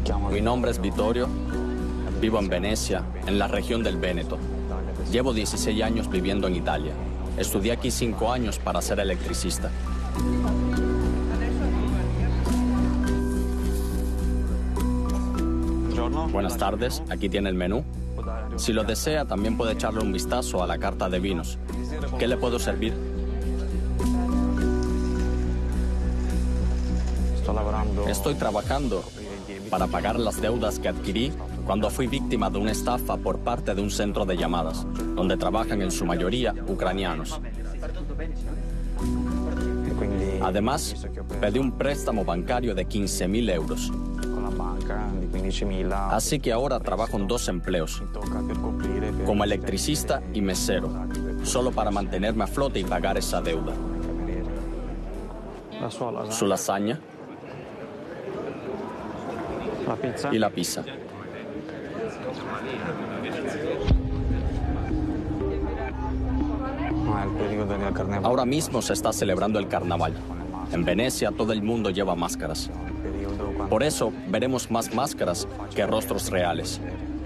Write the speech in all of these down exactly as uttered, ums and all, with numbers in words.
Mi nombre es Vittorio, vivo en Venecia, en la región del Véneto. Llevo dieciséis años viviendo en Italia. Estudié aquí cinco años para ser electricista. Buenas tardes, aquí tiene el menú. Si lo desea, también puede echarle un vistazo a la carta de vinos. ¿Qué le puedo servir? Estoy trabajando para pagar las deudas que adquirí cuando fui víctima de una estafa por parte de un centro de llamadas, donde trabajan en su mayoría ucranianos. Además, pedí un préstamo bancario de quince mil euros. Así que ahora trabajo en dos empleos, como electricista y mesero, solo para mantenerme a flote y pagar esa deuda. Su lasaña y la pizza. Ahora mismo se está celebrando el carnaval. En Venecia todo el mundo lleva máscaras. Por eso veremos más máscaras que rostros reales.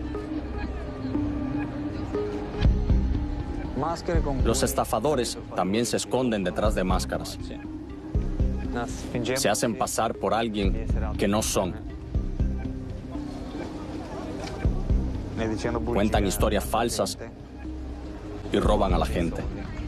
Los estafadores también se esconden detrás de máscaras. Se hacen pasar por alguien que no son. Cuentan historias falsas y roban a la gente.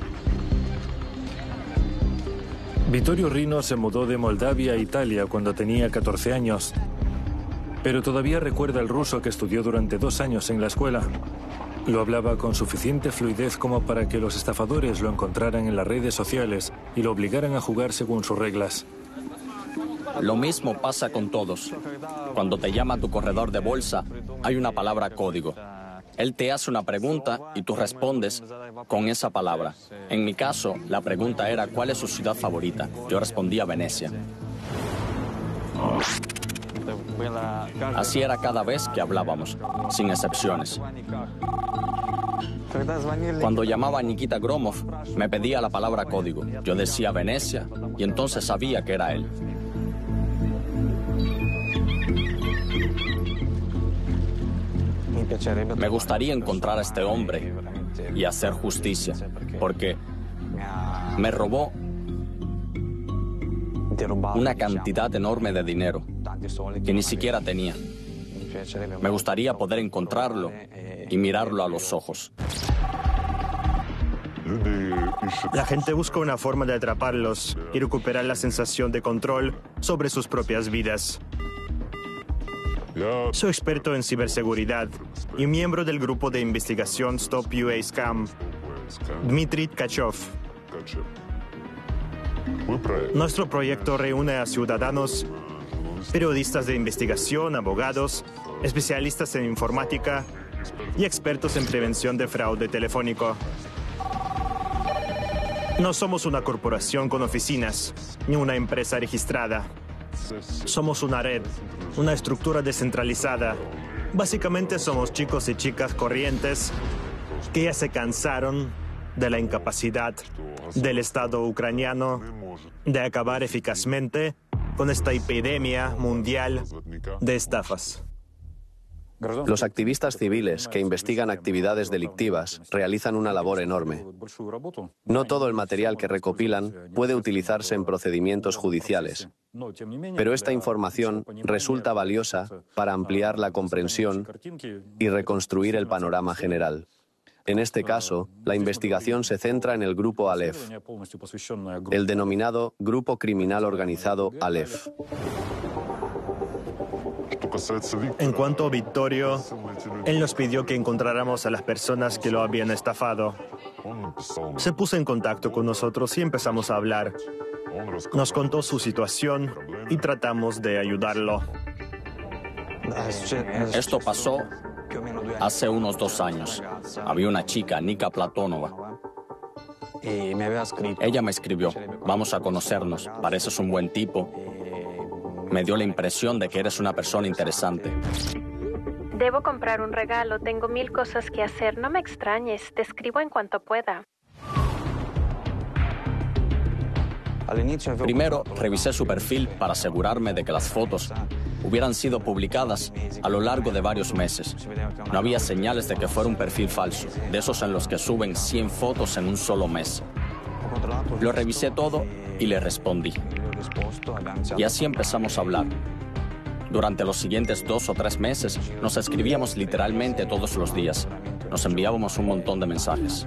Vittorio Rino se mudó de Moldavia a Italia cuando tenía catorce años, pero todavía recuerda el ruso que estudió durante dos años en la escuela. Lo hablaba con suficiente fluidez como para que los estafadores lo encontraran en las redes sociales y lo obligaran a jugar según sus reglas. Lo mismo pasa con todos. Cuando te llama tu corredor de bolsa, hay una palabra código. Él te hace una pregunta y tú respondes con esa palabra. En mi caso, la pregunta era ¿cuál es su ciudad favorita? Yo respondía Venecia. Así era cada vez que hablábamos, sin excepciones. Cuando llamaba a Nikita Gromov, me pedía la palabra código. Yo decía Venecia y entonces sabía que era él. Me gustaría encontrar a este hombre y hacer justicia, porque me robó una cantidad enorme de dinero que ni siquiera tenía. Me gustaría poder encontrarlo y mirarlo a los ojos. La gente busca una forma de atraparlos y recuperar la sensación de control sobre sus propias vidas. Soy experto en ciberseguridad y miembro del grupo de investigación Stop U A Scam, Dmitry Tkachov. Nuestro proyecto reúne a ciudadanos, periodistas de investigación, abogados, especialistas en informática y expertos en prevención de fraude telefónico. No somos una corporación con oficinas, ni una empresa registrada. Somos una red, una estructura descentralizada. Básicamente somos chicos y chicas corrientes que ya se cansaron de la incapacidad del Estado ucraniano de acabar eficazmente con esta epidemia mundial de estafas. Los activistas civiles que investigan actividades delictivas realizan una labor enorme. No todo el material que recopilan puede utilizarse en procedimientos judiciales, pero esta información resulta valiosa para ampliar la comprensión y reconstruir el panorama general. En este caso, la investigación se centra en el grupo Aleph, el denominado Grupo Criminal Organizado Aleph. En cuanto a Vittorio, él nos pidió que encontráramos a las personas que lo habían estafado. Se puso en contacto con nosotros y empezamos a hablar. Nos contó su situación y tratamos de ayudarlo. Esto pasó hace unos dos años. Había una chica, Nika Platonova. Ella me escribió, vamos a conocernos, pareces un buen tipo. Me dio la impresión de que eres una persona interesante. Debo comprar un regalo, tengo mil cosas que hacer, no me extrañes, te escribo en cuanto pueda. Primero, revisé su perfil para asegurarme de que las fotos hubieran sido publicadas a lo largo de varios meses. No había señales de que fuera un perfil falso, de esos en los que suben cien fotos en un solo mes. Lo revisé todo y le respondí. Y así empezamos a hablar. Durante los siguientes dos o tres meses nos escribíamos literalmente todos los días. Nos enviábamos un montón de mensajes.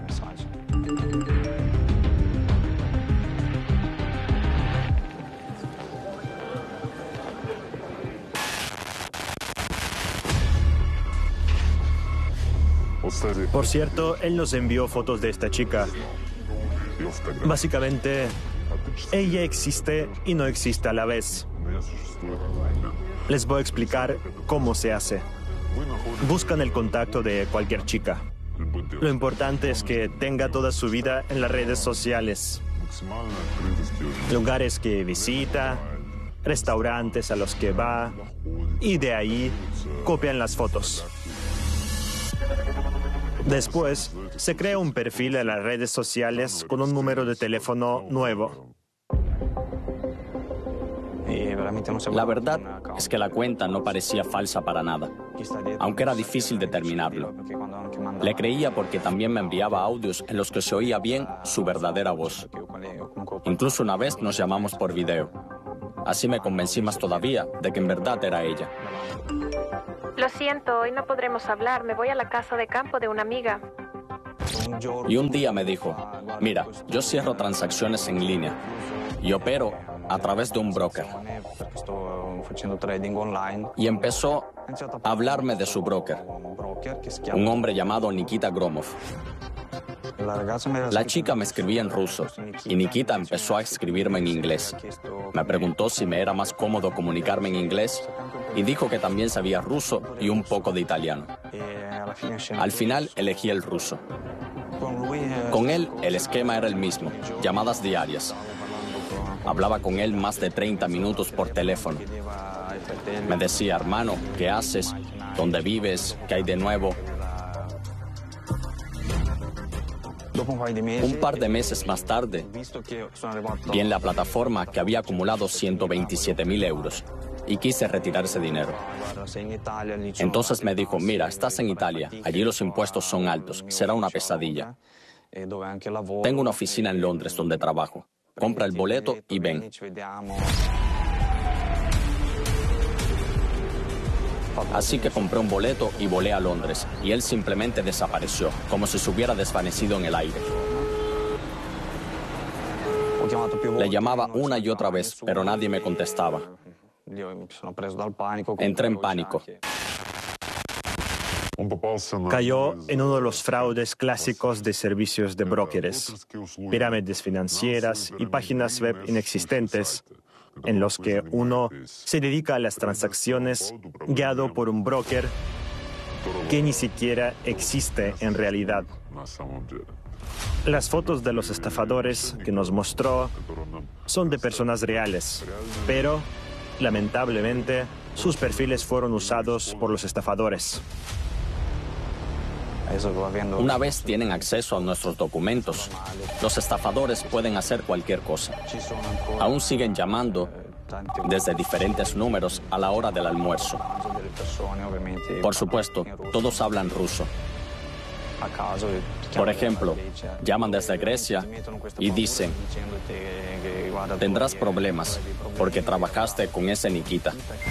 Por cierto, él nos envió fotos de esta chica. Básicamente, ella existe y no existe a la vez. Les voy a explicar cómo se hace. Buscan el contacto de cualquier chica. Lo importante es que tenga toda su vida en las redes sociales. Lugares que visita, restaurantes a los que va, y de ahí copian las fotos. Después, se crea un perfil en las redes sociales con un número de teléfono nuevo. La verdad es que la cuenta no parecía falsa para nada, aunque era difícil determinarlo. Le creía porque también me enviaba audios en los que se oía bien su verdadera voz. Incluso una vez nos llamamos por video. Así me convencí más todavía de que en verdad era ella. Lo siento, hoy no podremos hablar. Me voy a la casa de campo de una amiga. Y un día me dijo, mira, yo cierro transacciones en línea y opero a través de un broker. Y empezó a hablarme de su broker, un hombre llamado Nikita Gromov. La chica me escribía en ruso y Nikita empezó a escribirme en inglés. Me preguntó si me era más cómodo comunicarme en inglés y dijo que también sabía ruso y un poco de italiano. Al final elegí el ruso. Con él el esquema era el mismo, llamadas diarias. Hablaba con él más de treinta minutos por teléfono. Me decía, hermano, ¿qué haces? ¿Dónde vives? ¿Qué hay de nuevo? Un par de meses más tarde, vi en la plataforma que había acumulado ciento veintisiete mil euros y quise retirar ese dinero. Entonces me dijo, mira, estás en Italia, allí los impuestos son altos, será una pesadilla. Tengo una oficina en Londres donde trabajo. Compra el boleto y ven. Así que compré un boleto y volé a Londres, y él simplemente desapareció, como si se hubiera desvanecido en el aire. Le llamaba una y otra vez, pero nadie me contestaba. Entré en pánico. Cayó en uno de los fraudes clásicos de servicios de brokers, pirámides financieras y páginas web inexistentes, en los que uno se dedica a las transacciones guiado por un broker que ni siquiera existe en realidad. Las fotos de los estafadores que nos mostró son de personas reales, pero, lamentablemente, sus perfiles fueron usados por los estafadores. Una vez tienen acceso a nuestros documentos, los estafadores pueden hacer cualquier cosa. Aún siguen llamando desde diferentes números a la hora del almuerzo. Por supuesto, todos hablan ruso. Por ejemplo, llaman desde Grecia y dicen, tendrás problemas porque trabajaste con ese Nikita.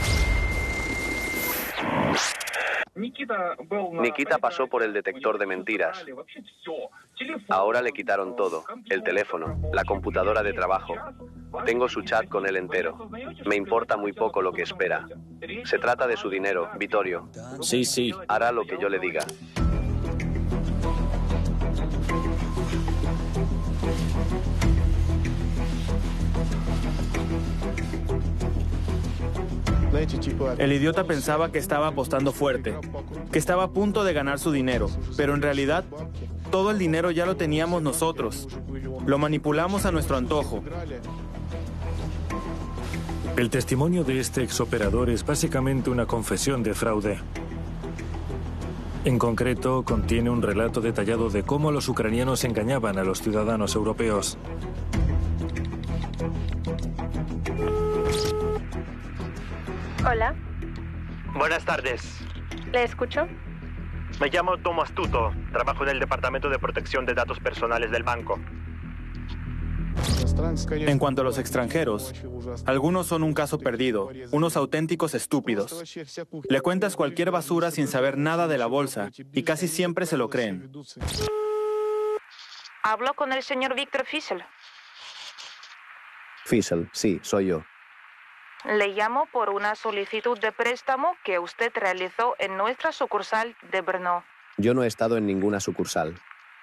Nikita pasó por el detector de mentiras. Ahora le quitaron todo, el teléfono, la computadora de trabajo. Tengo su chat con él entero. Me importa muy poco lo que espera. Se trata de su dinero, Vittorio. Sí, sí. Hará lo que yo le diga. El idiota pensaba que estaba apostando fuerte, que estaba a punto de ganar su dinero, pero en realidad todo el dinero ya lo teníamos nosotros. Lo manipulamos a nuestro antojo. El testimonio de este exoperador es básicamente una confesión de fraude. En concreto, contiene un relato detallado de cómo los ucranianos engañaban a los ciudadanos europeos. Hola. Buenas tardes. ¿Le escucho? Me llamo Tomo Astuto. Trabajo en el Departamento de Protección de Datos Personales del banco. En cuanto a los extranjeros, algunos son un caso perdido, unos auténticos estúpidos. Le cuentas cualquier basura sin saber nada de la bolsa y casi siempre se lo creen. Hablo con el señor Víctor Fischl. Fischl, sí, soy yo. Le llamo por una solicitud de préstamo que usted realizó en nuestra sucursal de Brno. Yo no he estado en ninguna sucursal.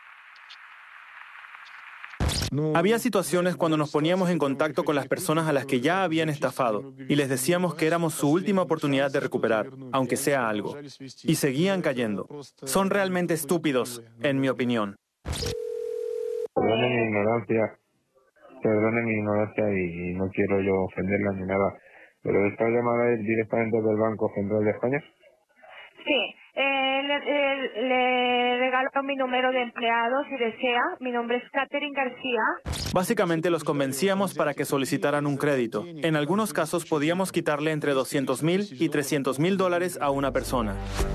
Había situaciones cuando nos poníamos en contacto con las personas a las que ya habían estafado y les decíamos que éramos su última oportunidad de recuperar, aunque sea algo. Y seguían cayendo. Son realmente estúpidos, en mi opinión. Perdone mi ignorancia, perdone mi ignorancia y no quiero yo ofenderla ni nada, pero ¿esta llamada es directamente del Banco Central de España? Sí. Eh, le, eh, le regalo mi número de empleado si desea. Mi nombre es Catherine García. Básicamente los convencíamos para que solicitaran un crédito. En algunos casos podíamos quitarle entre doscientos mil y trescientos mil dólares a una persona.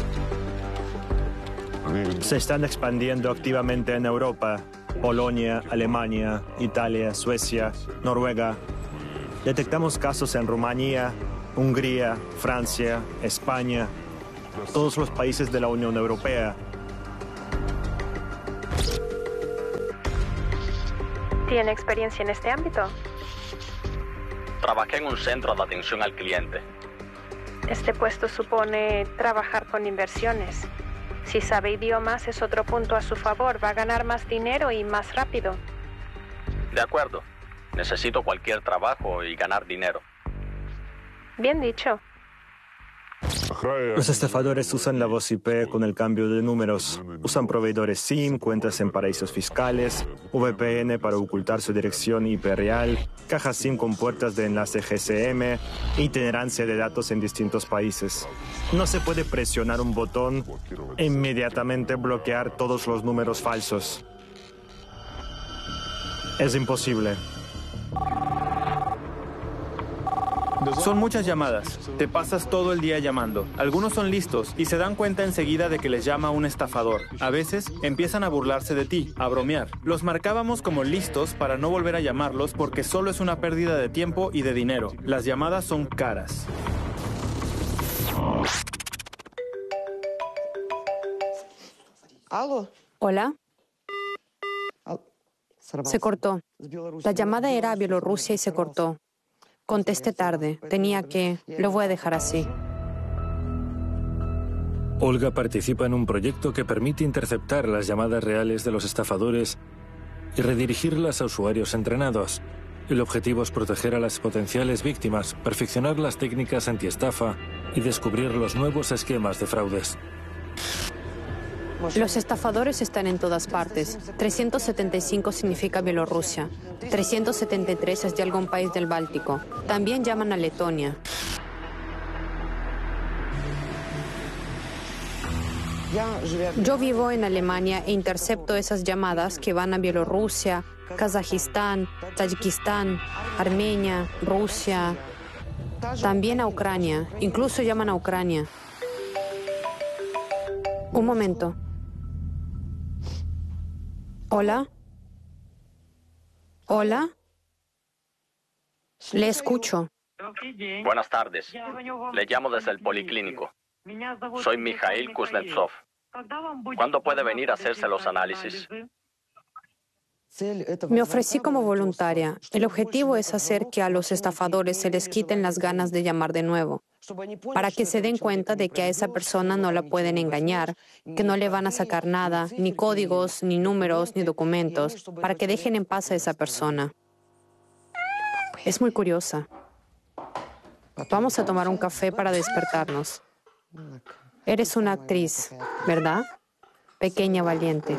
Se están expandiendo activamente en Europa. Polonia, Alemania, Italia, Suecia, Noruega. Detectamos casos en Rumanía, Hungría, Francia, España, todos los países de la Unión Europea. ¿Tiene experiencia en este ámbito? Trabajé en un centro de atención al cliente. Este puesto supone trabajar con inversiones. Si sabe idiomas es otro punto a su favor. Va a ganar más dinero y más rápido. De acuerdo. Necesito cualquier trabajo y ganar dinero. Bien dicho. Los estafadores usan la voz I P con el cambio de números. Usan proveedores SIM, cuentas en paraísos fiscales, V P N para ocultar su dirección I P real, cajas SIM con puertas de enlace G S M, itinerancia de datos en distintos países. No se puede presionar un botón e inmediatamente bloquear todos los números falsos. Es imposible. Son muchas llamadas. Te pasas todo el día llamando. Algunos son listos y se dan cuenta enseguida de que les llama un estafador. A veces empiezan a burlarse de ti, a bromear. Los marcábamos como listos para no volver a llamarlos porque solo es una pérdida de tiempo y de dinero. Las llamadas son caras. Hola. Se cortó. La llamada era a Bielorrusia y se cortó. Contesté tarde. Tenía que... Lo voy a dejar así. Olga participa en un proyecto que permite interceptar las llamadas reales de los estafadores y redirigirlas a usuarios entrenados. El objetivo es proteger a las potenciales víctimas, perfeccionar las técnicas antiestafa y descubrir los nuevos esquemas de fraudes. Los estafadores están en todas partes. trescientos setenta y cinco significa Bielorrusia. trescientos setenta y tres es de algún país del Báltico. También llaman a Letonia. Yo vivo en Alemania e intercepto esas llamadas que van a Bielorrusia, Kazajistán, Tayikistán, Armenia, Rusia, también a Ucrania. Incluso llaman a Ucrania. Un momento. ¿Hola? ¿Hola? Le escucho. Buenas tardes. Le llamo desde el policlínico. Soy Mikhail Kuznetsov. ¿Cuándo puede venir a hacerse los análisis? Me ofrecí como voluntaria. El objetivo es hacer que a los estafadores se les quiten las ganas de llamar de nuevo, para que se den cuenta de que a esa persona no la pueden engañar, que no le van a sacar nada, ni códigos, ni números, ni documentos, para que dejen en paz a esa persona. Es muy curiosa. Vamos a tomar un café para despertarnos. Eres una actriz, ¿verdad? Pequeña valiente.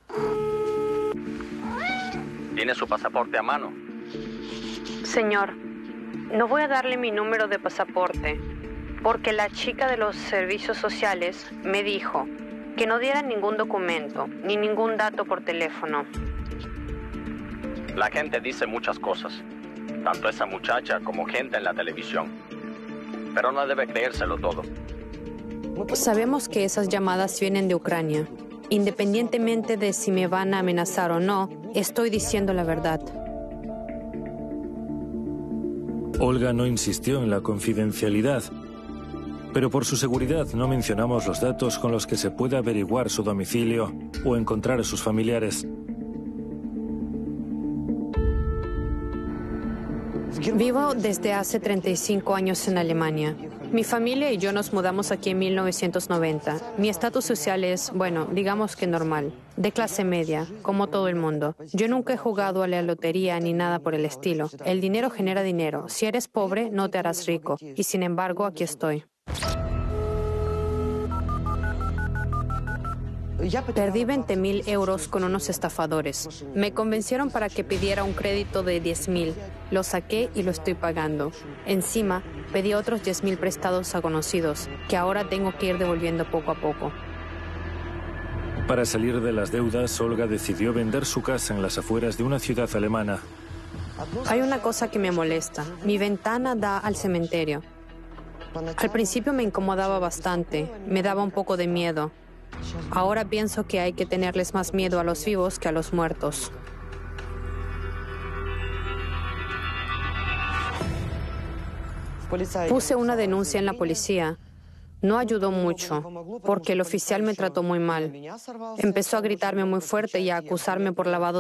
¿Tiene su pasaporte a mano? Señor, no voy a darle mi número de pasaporte, porque la chica de los servicios sociales me dijo que no diera ningún documento, ni ningún dato por teléfono. La gente dice muchas cosas, tanto esa muchacha como gente en la televisión. pero no debe creérselo todo. Sabemos que esas llamadas vienen de Ucrania. Independientemente de si me van a amenazar o no, estoy diciendo la verdad. Olga no insistió en la confidencialidad, pero por su seguridad no mencionamos los datos con los que se puede averiguar su domicilio o encontrar a sus familiares. Vivo desde hace treinta y cinco años en Alemania. Mi familia y yo nos mudamos aquí en mil novecientos noventa. Mi estatus social es, bueno, digamos que normal, de clase media, como todo el mundo. Yo nunca he jugado a la lotería ni nada por el estilo. El dinero genera dinero. Si eres pobre, no te harás rico. Y sin embargo, aquí estoy. Perdí veinte mil euros con unos estafadores. Me convencieron para que pidiera un crédito de diez mil. Lo saqué y lo estoy pagando. Encima, pedí otros diez mil prestados a conocidos, que ahora tengo que ir devolviendo poco a poco. Para salir de las deudas, Olga decidió vender su casa en las afueras de una ciudad alemana. Hay una cosa que me molesta. Mi ventana da al cementerio. Al principio me incomodaba bastante. Me daba un poco de miedo. Ahora pienso que hay que tenerles más miedo a los vivos que a los muertos. Puse una denuncia en la policía. No ayudó mucho, porque el oficial me trató muy mal. Empezó a gritarme muy fuerte y a acusarme por lavado